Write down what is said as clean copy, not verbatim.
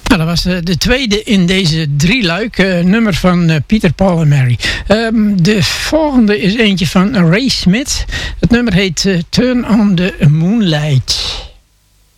Nou, dat was de tweede in deze drieluik. Nummer van Peter, Paul en Mary. De volgende is eentje van Ray Smith. Het nummer heet Turn on the Moonlight.